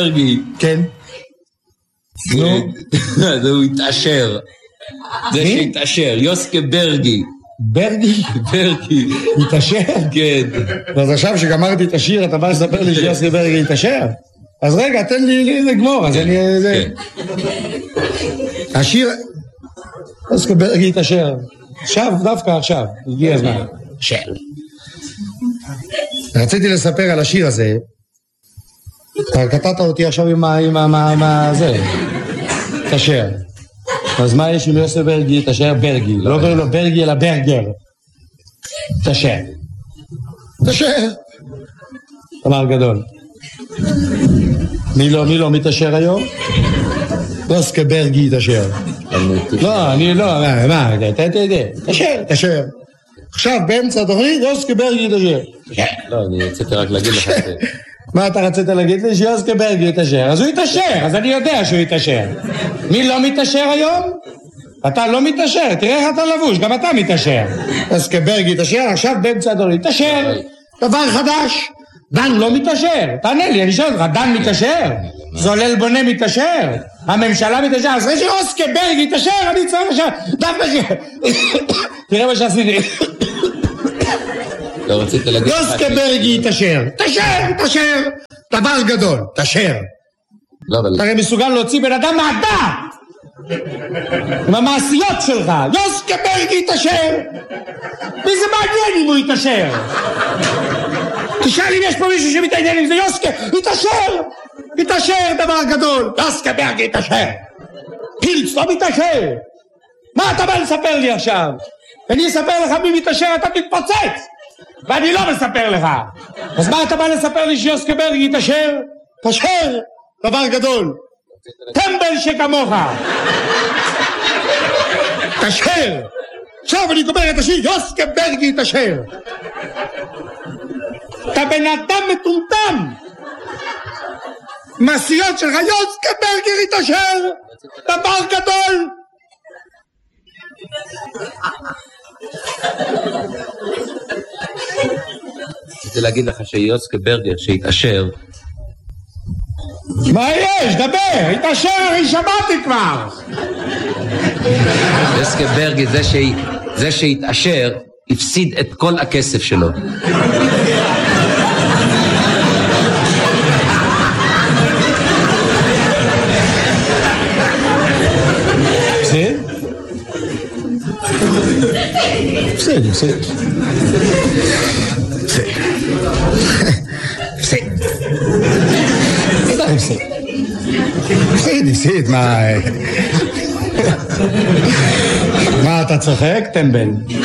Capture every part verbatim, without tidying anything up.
ברגי. כן. נו. זה הוא התעשר. זה שהתעשר, יוסקה ברגי. ברגי? ברגי. התעשר? כן. אז עכשיו שגמרתי את השיר, אתה בא לספר לי שיוסקה ברגי התעשר? אז רגע, תן לי לגמור, אז אני... השיר... יוסקה ברגי התעשר. עכשיו, דווקא עכשיו, הגיע הזמן. של. רציתי לספר על השיר הזה. אתה קטעת אותי עכשיו עם ה... עם ה... זה. תשר. אז מה יש עם יוסף ברגי? תשר ברגי. לא אומר לו ברגי אלא ברגר. תשר. תשר. דבר גדול. מי לא, מי לא מתשר היום? יוסף ברגי תשר. לא, אני לא, מה, אתה יודע, תשר, תשר. עכשיו באמצע התוכנית יוסף ברגי תשר. לא, אני רציתי רק להגיד לך את זה. מה אתה רצית להגיד לי? שיוסקה ברגי יתאשר. אז הוא יתאשר, אז אני יודע שהוא יתאשר. מי לא מתאשר היום? אתה לא מתאשר, תראה איך אתה לבוש, גם אתה מתאשר. יוסקה ברגי יתאשר, עכשיו באמצע הדור יתאשר. דבר חדש, דן לא מתאשר. תענה לי, אני שואל אותך, דן מתאשר? זולל בונה מתאשר? הממשלה מתאשר? אז אחרי שיוסקה ברגי יתאשר, אני צריך עכשיו, דווקא ש... תראה מה שעשיתי. לא רצית להגיד... יוסקה ברגי תשר, תשר, תשר, דבר גדול, תשר. לא, אבל... אתה הרי מסוגל להוציא בן אדם מהדעת עם המעשיות שלך. יוסקה ברגי תשר. מי זה מעניין אם הוא יתשר? תשאל אם יש פה מישהו שמתעניין אם זה יוסקה, יתשר, יתשר דבר גדול. יוסקה ברגי תשר. פילץ לא מתשר. מה אתה בא לספר לי עכשיו? אני אספר לך מי מתשר, אתה תתפוצץ ואני לא מספר לך. אז מה אתה בא לספר לי שיוסקה ברגי יתאשר? תאשר, דבר גדול. טמבל שכמוך. תאשר. עכשיו אני גומר את השיר, יוסקה ברגי יתאשר. אתה בן אדם מטומטם. מעשיות שלך, יוסקה ברגי יתאשר. דבר גדול. רציתי להגיד לך שיוסקה ברגר שהתאשר. מה יש? דבר, התאשר, אני שמעתי כבר. יוסקה ברגר זה שהתאשר הפסיד את כל הכסף שלו. הפסיד? הפסיד, הפסיד. הפסיד. הפסיד. הפסיד, הפסיד, מה... מה אתה צוחק, טמבל?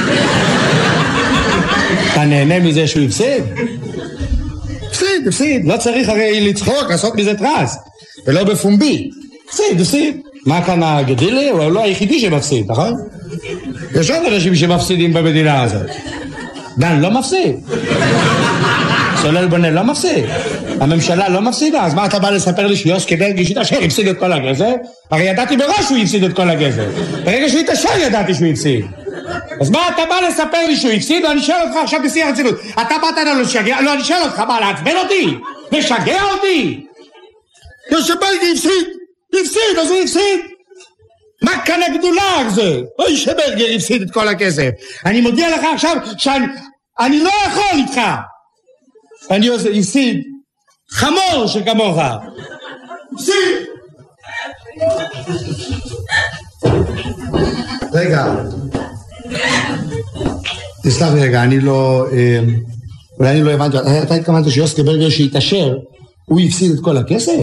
אתה נהנה מזה שהוא הפסיד? הפסיד, הפסיד. לא צריך הרי לצחוק, לעשות מזה טרס. ולא בפומבי. הפסיד, הפסיד. מה כאן הגדילי? הוא לא היחידי שמפסיד, נכון? יש עוד אנשים שמפסידים במדינה הזאת. דן לא מפסיד. סולל בונה לא מפסיד. הממשלה לא מפסידה. אז מה אתה בא לספר לי שיוסקה ברגי שהתאשר הפסיד את כל הגזר? הרי ידעתי בראש שהוא הפסיד את כל הגזר. ברגע שהוא התאשר ידעתי שהוא הפסיד. אז מה אתה בא לספר לי שהוא הפסיד? ואני שואל אותך עכשיו בשיא הרצינות. אתה באת לנו לשגע? לא, אני שואל אותך מה, לעצבן אותי? לשגע אותי? יוסקה ברגי הפסיד. הפסיד, אז הוא הפסיד. מה כאן הגדולה זה? אוי שברגר הפסיד את כל הכסף. אני מודיע לך עכשיו שאני אני לא יכול איתך. אני עושה, הפסיד. חמור שכמוך. הפסיד. רגע. תסלח לי רגע, אני לא... אולי אני לא הבנתי. אתה התכוונת שיוסקה ברגר שהתאשר, הוא הפסיד את כל הכסף?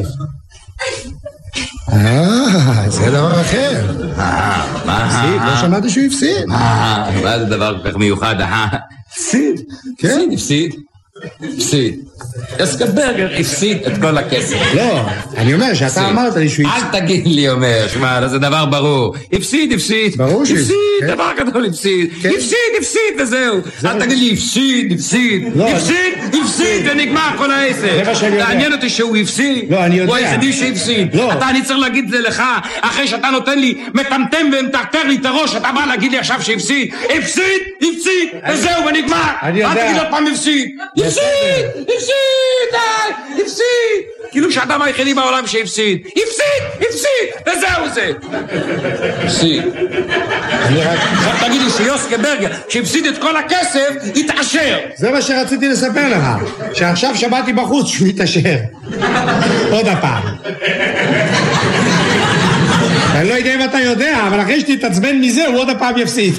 אה, זה דבר אחר. אה, מה? הפסיד, לא שמעתי שהוא הפסיד. אה, מה זה דבר כל כך מיוחד? אה, הפסיד, כן? הפסיד, הפסיד. יוסקה ברגר הפסיד את כל הכסף. לא, אני אומר שאתה אמרת לי שהוא הפסיד. אל תגיד לי, אומר, שמע, זה דבר ברור. הפסיד, הפסיד. ברור שהפסיד. הפסיד, דבר גדול, הפסיד. הפסיד, הפסיד, וזהו. אל תגיד לי, הפסיד, הפסיד. הפסיד, הפסיד, ונגמר כל העסק. תעניין אותי שהוא הפסיד. לא, אני יודע. הוא היחידי שהפסיד. אתה, אני צריך להגיד זה לך, אחרי שאתה נותן לי, מטמטם ומטרטר לי את הראש, אתה בא להגיד לי עכשיו שהפסיד. הפסיד, הפסיד, וזהו, ונגמר. אל תגיד עוד פעם הפסיד. הפסיד, הפסיד! הפסיד! די! הפסיד! כאילו שאדם היחידי בעולם שהפסיד. הפסיד! הפסיד! וזהו זה! הפסיד. עכשיו תגיד לי שיוסקה ברגר, שהפסיד את כל הכסף, יתעשר. זה מה שרציתי לספר לך, שעכשיו שמעתי בחוץ שהוא יתעשר. עוד הפעם. אני לא יודע אם אתה יודע, אבל אחרי שתתעצבן מזה, הוא עוד הפעם יפסיד.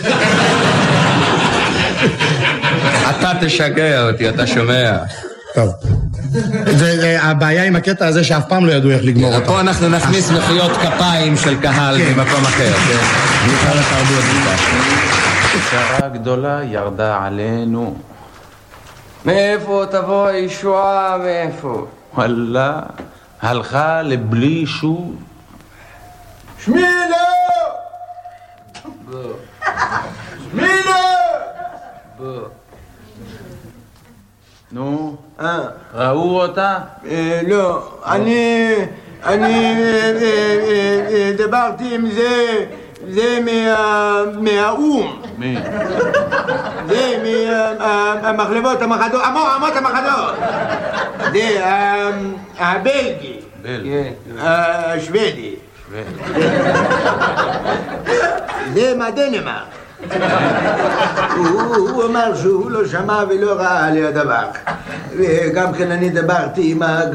אתה תשגע אותי, אתה שומע. טוב. הבעיה עם הקטע הזה שאף פעם לא ידעו איך לגמור אותה. פה אנחנו נכניס מחיאות כפיים של קהל במקום אחר. נקרא לתרבות ביקש. שרה גדולה ירדה עלינו. מאיפה תבוא הישועה? מאיפה? וואלה, הלכה לבלי שוב. שמילה! שמילה! נו, אה, ראו אותה? לא, אני, אני דיברתי עם זה, זה מהאום. מי? זה מהמחלבות המחדות, אמות המחדות. זה הבלגי. בלגי. השוודי. זה מהדנמרק. הוא אמר שהוא לא שמע ולא ראה על הדבר, וגם כן אני דיברתי עם